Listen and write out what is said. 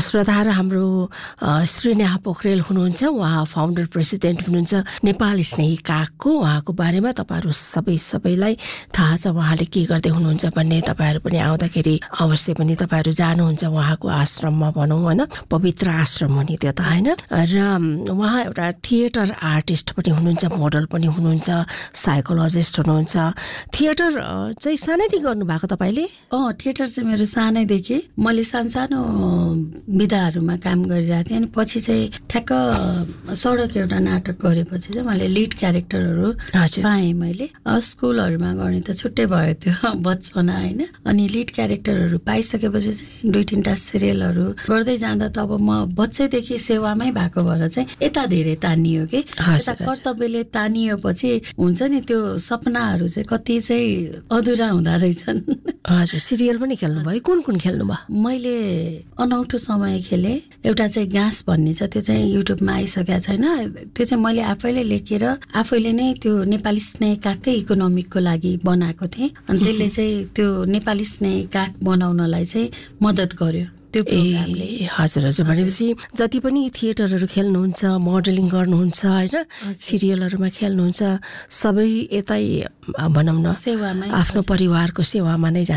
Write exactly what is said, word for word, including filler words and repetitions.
श्रोताहरू हाम्रो श्रीनेहा पोखरेल हुनुहुन्छ, उहाँ फाउन्डर प्रेसिडेन्ट हुनुहुन्छ नेपाल स्नेही कागको। उहाँको बारेमा तपाईँहरू सबै सबैलाई थाहा छ, उहाँले के गर्दै हुनुहुन्छ भन्ने। तपाईँहरू पनि आउँदाखेरि अवश्य पनि तपाईँहरू जानुहुन्छ उहाँको आश्रममा भनौँ होइन, पवित्र आश्रम हो नि त्यो त होइन। र उहाँ एउटा थिएटर आर्टिस्ट पनि हुनुहुन्छ, मोडल पनि हुनुहुन्छ, साइकोलोजिस्ट हुनुहुन्छ। थिएटर चाहिँ सानैदेखि गर्नुभएको तपाईँले? अँ, थिएटर चाहिँ मेरो सानैदेखि, मैले सानसानो विधाहरूमा काम गरिरहेको थिएँ। अनि पछि चाहिँ ठ्याक्क सडक एउटा नाटक गरेपछि चाहिँ मैले लिड क्यारेक्टरहरू पाएँ। मैले स्कुलहरूमा गर्ने त छुट्टै भयो त्यो बचपना होइन। अनि लिड क्यारेक्टरहरू पाइसकेपछि चाहिँ दुई तिनवटा सिरियलहरू गर्दै जाँदा त अब म बच्चैदेखि सेवामै भएको भएर चाहिँ यता धेरै तानियो कि, यता कर्तव्यले तानिएपछि हुन्छ नि त्यो सपनाहरू चाहिँ कति चाहिँ अधुरा हुँदो रहेछन्। हजुर, सिरियल पनि खेल्नुभयो? कुन कुन खेल्नुभयो? मैले अनौठो समय खेलेँ। एउटा चाहिँ गाँस भन्ने छ, त्यो चाहिँ युट्युबमा आइसकेको छैन। त्यो चाहिँ मैले आफैले लेखेर आफैले नै त्यो नेपाली स्नेह कागकै इकोनोमिकको लागि बनाएको थिएँ। अनि त्यसले चाहिँ त्यो नेपाली स्नेह काग बनाउनलाई चाहिँ मद्दत गर्यो त्यो प्रोग्रामले। ए हजुर हजुर, भनेपछि जति पनि थिएटरहरू खेल्नुहुन्छ, मोडलिङ गर्नुहुन्छ होइन, सिरियलहरूमा खेल्नुहुन्छ, सबै यतै भनौँ न सेवामै, आफ्नो परिवारको सेवामा नै